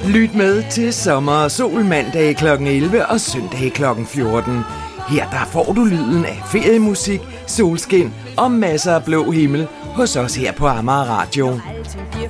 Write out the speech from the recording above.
Lyt med til Sommer og Sol mandag kl. 11 og søndag kl. 14. Her der får du lyden af feriemusik, solskin og masser af blå himmel hos os her på Amager Radio.